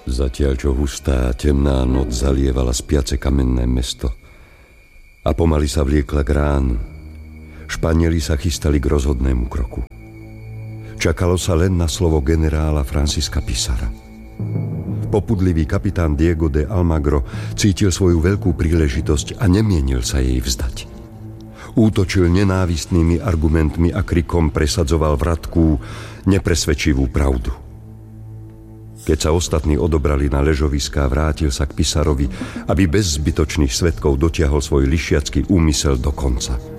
Zatiaľ, čo hustá temná noc zalievala spiace kamenné mesto a pomaly sa vliekla k ránu, Španieli sa chystali k rozhodnému kroku. Čakalo sa len na slovo generála Francisca Pizarra. Popudlivý kapitán Diego de Almagro cítil svoju veľkú príležitosť a nemienil sa jej vzdať. Útočil nenávistnými argumentmi a krikom presadzoval vratkú, nepresvedčivú pravdu. Keď sa ostatní odobrali na ležoviská, vrátil sa k Pizarrovi, aby bez zbytočných svedkov dotiahol svoj lišiacky úmysel do konca.